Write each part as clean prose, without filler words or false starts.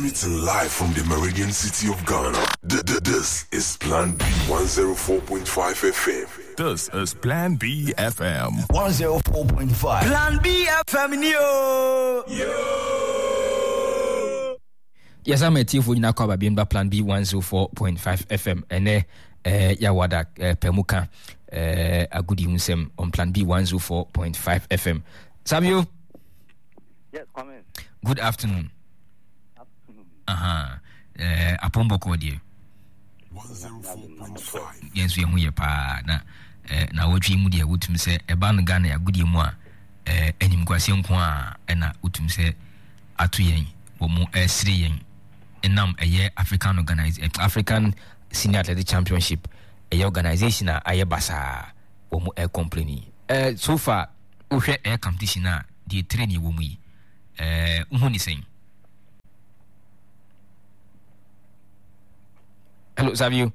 Transmitting live from the Meridian City of Ghana. This is Plan B 104.5 FM. This is Plan B FM 104.5. Plan B FM yo. Yes, I'm a TFO in Akwa Bimba Plan B 104.5 FM. And Yawada Pemuka Agudi Unsem on Plan B 104.5 FM. Samuel? Yes, come in. Good afternoon. Apombo Kodie 104.5. Yes, we are here pa na wotwi mu de wotum se eba no Ghana ya gudie mu a enim kwase nko a na wotum se ato yen wo mu esire yen enam eye African Senior Athletic Championship organization a aye basa wo mu company so far wo hwe competition a de training wo mu yi uhuni sen. Hello, Savio.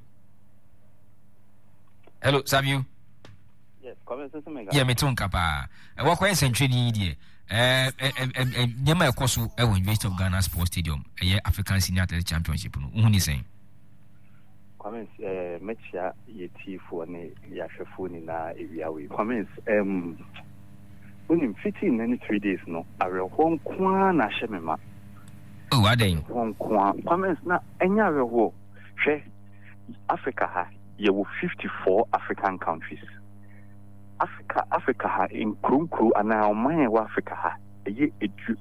Yes, come in, yeah, me too, Kapa. What question century need Nyama Kosu, University of Ghana Sports Stadium, African Senior Athletic Championship. Who is saying? Comments, Metia, Yeti for Yashafuni na Eviawi. Comments, when in 3 days, no, I will home Kwan Ashemema. Oh, are they? Hong Kwan. Comments, na Enya Wo. Africa ha you have 54 African countries. Africa ha in Krumkru and now my Africa ha ye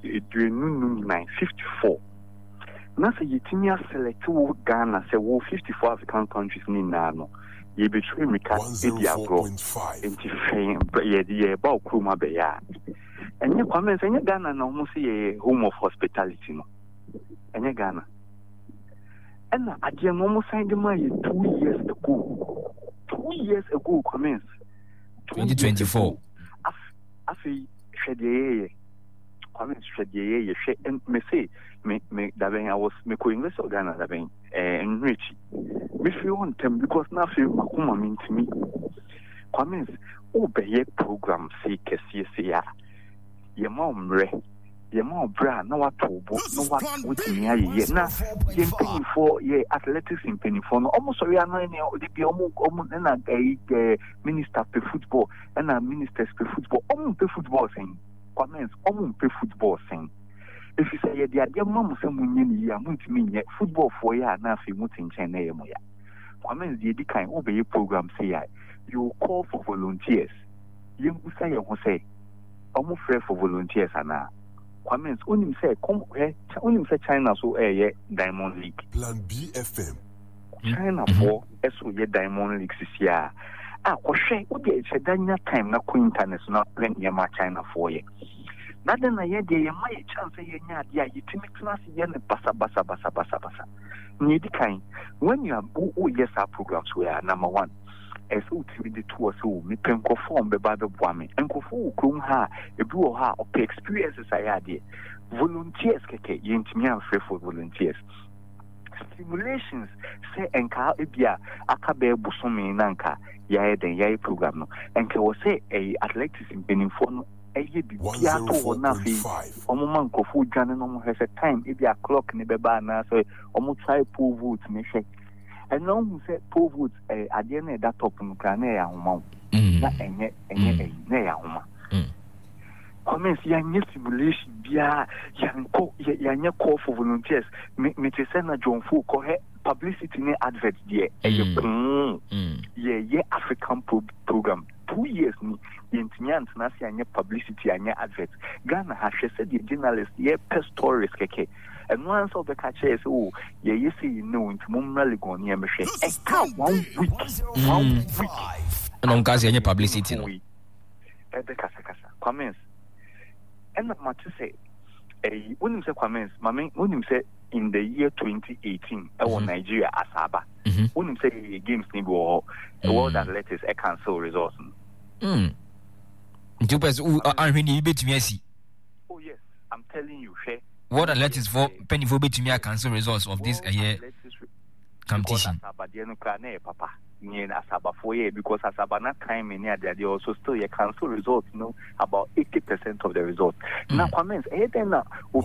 54. Now say you select Ghana say 54 African countries ni nano. Ye betray me ka edia bro. Enti fen ye ba okruma be ya. Enye comments enye Ghana na almost say home of hospitality no. Enye Ghana. And I didn't almost signed the money 2 years ago. 2 years ago, commence 2024. After Shady commence Shady, and me say, me I was me co-invest of Ghana, and Richie. Me feel on them because now feel Makuma mean to me. Commence, be program, say, Cassia, your mom, ye more bra no what to no what with me ye na ye penny for ye athletics in penny for no almost we are no any be almost na minister pe football and a ministers pe football pe football thing comments pe football thing if you say ye dia mama say munye ni ya muntimi nye football for ya na afi mutinchen na ye mo ya comments ye di kan obey program say ya you call for volunteers ye mu say ye ho say free for volunteers ana comments unim say come here unim say China so Diamond League Plan B FM China for so ye Diamond League sia ko hwe wo de chedanya time na ko international plan ye ma China for ye na den na ye de ye ma ye chance ye nya de a yitimi class ye ne basa ni di kan when you are yes our programs were number 1 as ultimate the two so me penko form be ba be boame enko fu krum ha ebi wo ha op experiences I had volunteers keke yentimi am free for volunteers stimulations say enka ebia aka be busumi na nka ya den ya program no enka wo say athletics in benefo no eye bibia to na fi omo man kofu dwane no mo hese time ebia clock ne be ba na so omo try pool vote me hwe and no who said poor votes at the end of that top in Canada, not any Nayama. Comments young simulation, Bia, young call for volunteers, Mitsena John Fu, publicity ne advert, ye African program. 2 years ni Yentian Nasi and publicity and advert. Ghana has said the journalist, ye pest stories keke. And once of the catcher is you see into Mumraligon, ye machine. 1 week. And on Gazi any publicity. At the Casa comments. And not to say, when say comments, Mammy, when you say in the year 2018, I won Nigeria Asaba. When you say games nibble, the world athletics, I cancel results. Oh, yes, I'm telling you, what athletics for penny for to me I cancel results of this year competition. Papa. Asaba for year because Asaba not time in there they also still you cancel results, about 80% of the results. Now comments then now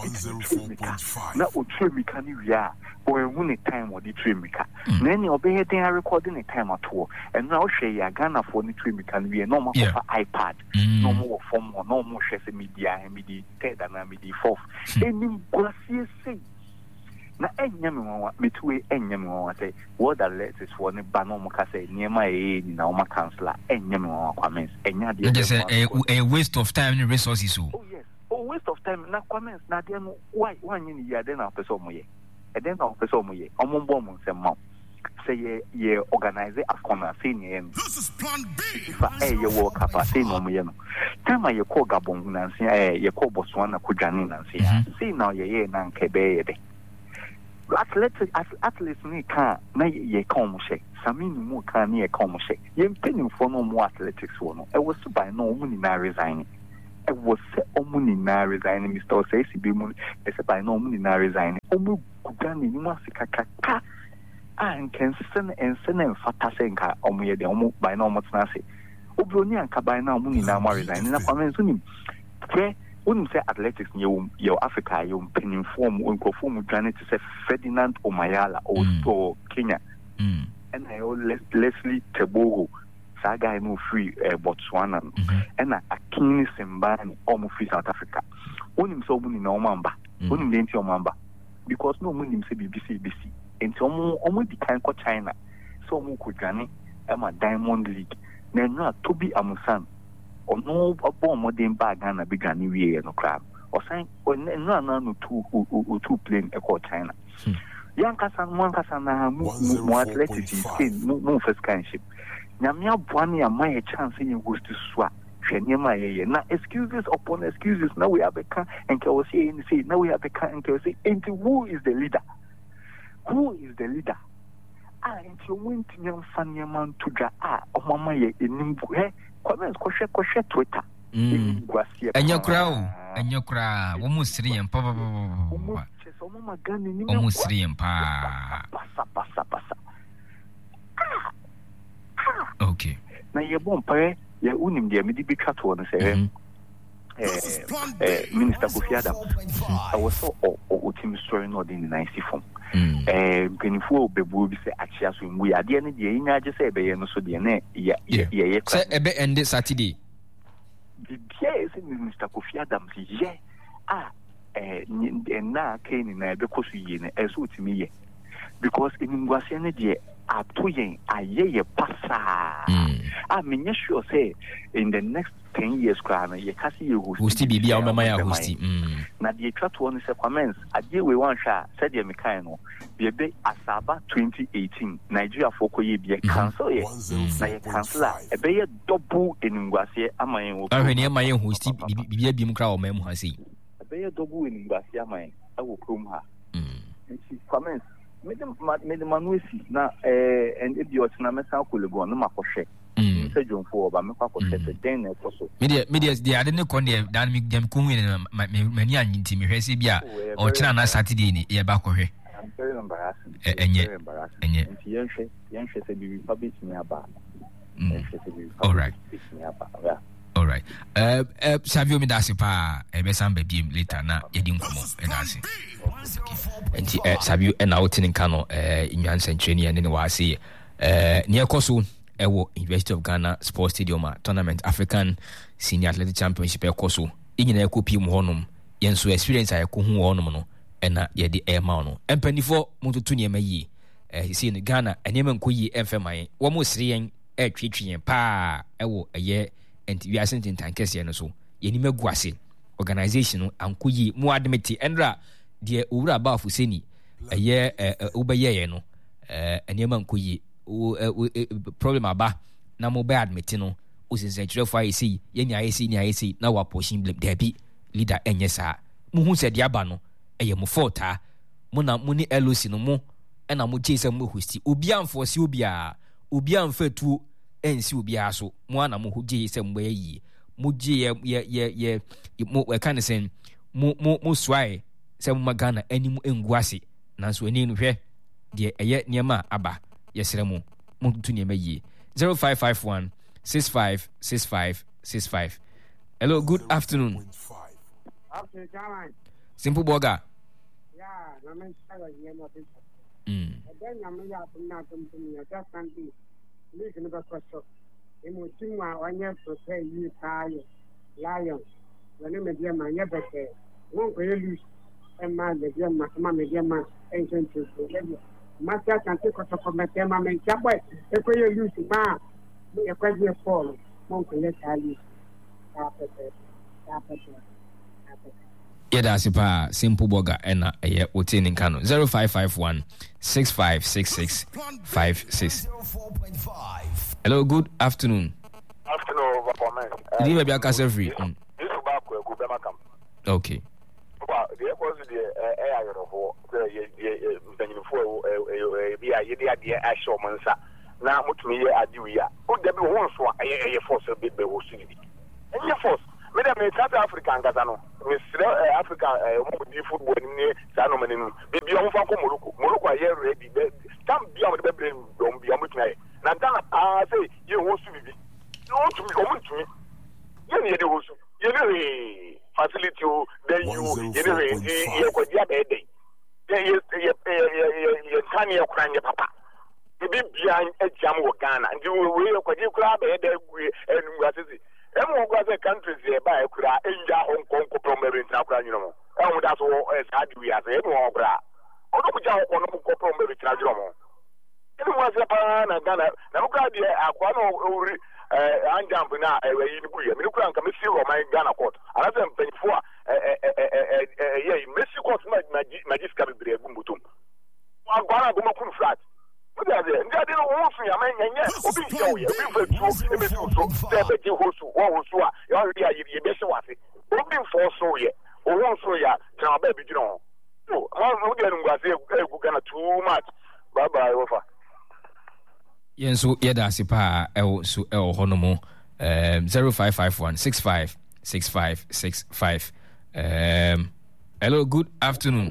104.5 now can we are or when time or the trimika. Then obey they are recording a time at all. And now share Ghana for the trimika we are normal for iPad, no more form or no more share media and media third and media fourth. And Gracie say na enyame metwe enyame won say what that let is for ne ba no mo ka say niema na o ma counselor enyame won comments enya de just a waste of time and resources so yes waste of time na comments na de no why yin ya de na person mo ye e de na person mo ye omombo mo nsem ma say ye organize akona say ne This is plan B fa ye work up say no mo ye no time ye call Gabon na say ye call Botswana ko dwane na say now ye na nkebe ye de athletes ni ka na ye come she sami ni mu ka ni ye come she ye mpeni for no more athletics wono e was by no mu ni na resign e was omu ni na resign Mr. Osei bi mu e se by no mu ni na resign omu kugani ni mu asika kaka an can sen en fata senka omu ye de omu by no mu tna se obroni anka by na omu ni na ma resign na kwa menso ni when say athletics your Africa you penning form or form journey to say Ferdinand Omayala or Kenya and I Leslie Tebogo saga no free Botswana and a King Simbani almost free South Africa when him so many no mamba when him didn't mamba because no money say BBC and so almost the kind of China so mu kujani a Diamond League then not to be Amusan or no a modern bag and a big anyway no crab or saying or no two plane a call China. Young Cassan, one Cassana, more athletics, no first kindship. Namia Buani and my chance in was to swap. Now excuses upon excuses. Now we have a car and can say now we have a car and can say into who is the leader? Who is the leader? Into went young funny man to draw or mamma in Nimbu. Comments koshe Twitter. And your crowd, almost 3 and papa. Almost 3 and pa. Passa. Okay. Now you're born pay, you're unim dear, maybe be cut one say. Minister Kofi Adams. I was so team story not in the nice form. Penifo bebu bi say achia so we ade ne de nya je say be no so de na ye say ebe end Saturday the is Minister Kofi Adams ye na ken na be kosu ye na eso timi ye because in ngwase ne de atoyen ayeye pasa menye sure say in the next 10 years krana ye kasi ye hosti bibia o mema ya hosti na de twatwo ne se comments ade we wan hwa said ye mekan no be Asaba 2018 Nigeria for koye be cancel ye na ye cancel e be ye double eningwase amayen wo ahwe ne amayen hosti bibia bim kra o mem ha sei e be ye double eningwase amayen awo krom ha comments me de manuesi na and idiot na mesa kolego no makohwe se jonfo oba me kwakohwe den na ekoso media they ade ne kon de dan me dem kun wi mani anyinti me hwese bia o kira na Saturday ni ye ba kohwe very embarrassing enye yenhwe se bi public me aba all right Savio me dasi pa ebe samba biem later na yedi nkomo edasi enti Savio na wotin nka no inwan century ne wa ase ne ekoso ewo University of Ghana Sports Stadium tournament African Senior Athletic Championship ekoso inyina ekopi mu honom yenso experience ayeko hu honom no na yedi ema no empanifo mututu ne mayi see in Ghana enema nkoyi emfemaye wo mo sire yen twetwe pa ewo eye enti we are sent tankese no so yenima guase organization no ankoyi mu admit endra de owura ba afuseni eye obeye no enema nkoyi problem aba na mo be admit no osinse kirefo ayesi yenya ayesi na wa portion blame debi leader enye sa mu hu se dia ba no eye mo faulta mo na mo ni LOC no mo na mo chese mo hosti obi amforce obi amfatu ensi obi aso mo ana mo hoje se mo yi mo je ye mo kan sen mo swai se mo Ghana animu enguase nanso eni no hwe de eye niema aba yesremu muntu niema yi 0551 656565. Hello, good afternoon. Afternoon, Caroline. Simple Boga. Yeah, I'm in Chicago. You're not in Chicago. Then I'm not to me. I just can't be. Listen to the question. In which you are on your prepare you tie lion. When you make your man, you better. Won't you lose? And my medium, my medium, ancient to Master can take us from my tema and Chabway. If you lose the man, you're quite your fall. Won't you let I use? Yeda sipa Simple Boga ena eye otini nkano 0551 656656. Hello, good afternoon. Afternoon, Papa. Did you be a castle free? Okay. The was the air of the actual Mansa. Now, what me I do here? Would there be one for a force of big city? And your force, Madam South African Gazano, Miss Africa, football in Sanoman, baby on Morocco, Morocco, I hear ready. Come beyond the brain, don't be a mutinay. Nantana, I say, you want to be. You want to be coming to me. You need to facility then you could get a day. You can't hear crying, Papa. To be behind a jam of Ghana, and you will grab a day and what is it? Everyone got the countries here by a cry in Hong Kong, Copromer in South Carolina. And that's all as hard we have everyone. Although we don't want to Copromer in Trajomo. It was a pan and Ghana. Now, Aquano. I'm jumping now. I'm going to see my Ghana court. I have been for Messi court. My discovery be a bumbutum. I'm going to go flat. But I didn't want to. I mean, yes, you for so yet. Or one so ya, now baby, you know. No, I'm getting too much. Bye bye, over. Yensu yeda sipa su honomo 0551 656565. Hello, good afternoon.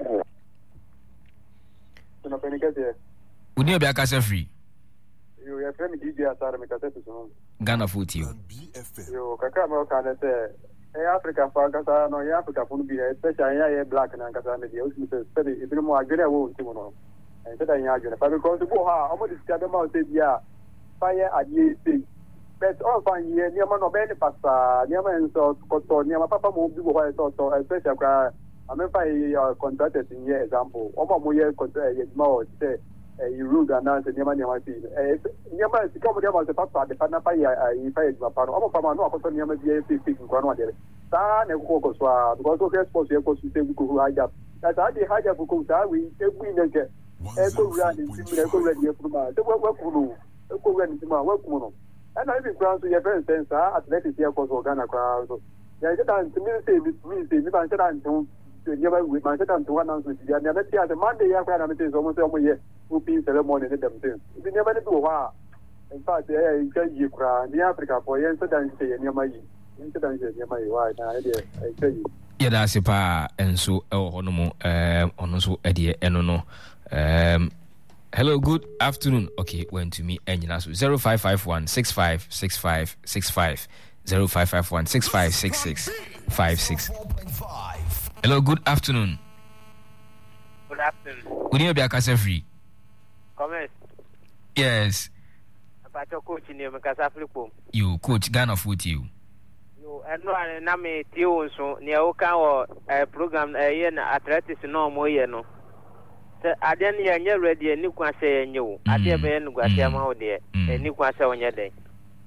Would you be a casa free? You have friend DJ Asara Mikasetu. Ghana foot you. You Kakamo can say Africa for Casa, no Africa would be especially black and Casa media, which is even more good. I won't know. And said I because to go almost the amount said, yeah, fire at ye thing. But all fine here, near man of any pasta, near man so, near my papa moved to why I thought so, especially I'm a fire contracted in your example. Almost more years contract more, say, you rude and answer near my team. Near my come with the papa, the partner fire, I fired my partner, almost from no person near my DAP in Guanwa. San and Cocos, because of their sports, of course, you say we could hide up. That's how they hide up because we get. Echo running, echo ready from the work echo running to my work. And I think France, your friend says, athletic here for Ghana crowd. There is a time to me, say, if I said I'm to never with my second to one ounce with the other day, the Monday, I is almost a year, who be ceremony in them. We never do a in fact, I tell you, the Africa for incident near my incident near my wife. I tell you. Yada sipa enso honomo onoso edie enono. Hello, good afternoon. Okay, went to me and 0551 656565 0551 656656. Hello, good afternoon. Good afternoon. Would you be a casa free? Comment. Yes. About your coach in your Casa Flippo. You coach Ghana foot you. And no, I may tell so near Oka a program a year athletics no more year no. I didn't hear ready a new one say you. I dare be no Guatiama there, a new one say on your day.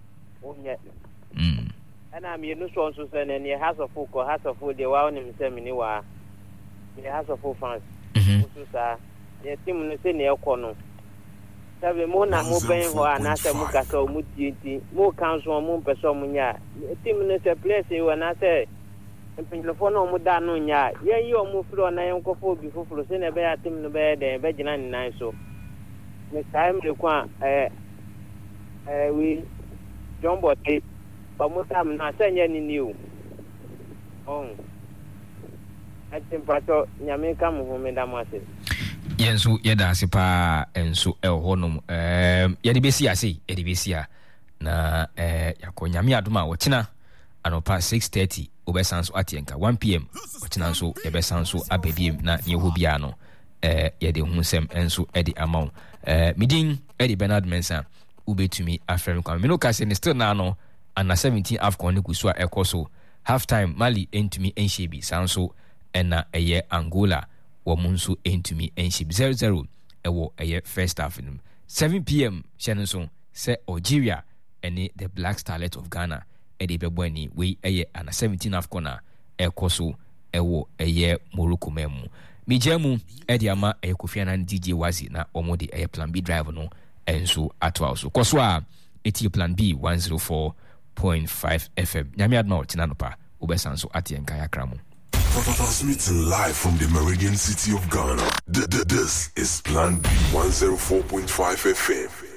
And I'm your new son to send any house of folk or house of food, the wow him seminar. The house of folk fans. The team in the senior corner. Sabe mona mo ben ho anasa mu kasa mu tienti mo council mo peso mu nya team no se place you na say mpinlofo no mu da no nya yen yi o mu fro na yen kofo bi foforo se na be ya team no be de be gina ni nan so me time le kwa we jumbo te ba mo tam na se nya ni niu atim pato nyame ka mu ho me da mo ase yenso yeda ase pa enso honom yede besi ase yede besi na yakonyame adoma wotina anopa 6:30 obesanso atienka 1 pm wotina nso yebesanso abediem na yeho bia no yede hunsem enso edi amount midin edi Bernard Mensah ubetumi afrem kwa me no ka se ne still na no ana 17 afcon ne kuso ekoso half time Mali entumi enshebi sanso ena eye Angola womunso entumi enshib 0-0 ewo eye first half 7 pm shenso se Algeria ene the Black Starlet of Ghana ede bebwani we eye ana 17 afcon ekoso ewo eye Morocco memu mijemu ede ama eye Kofi Annan DJ Wazi na omode eye Plan B drive no enso atwa so koso a eti Plan B 104.5 FM nyame adma otinanopa ubesanso atienka yakramu. Transmitting live from the Meridian City of Ghana. This is Plan B 104.5 FM.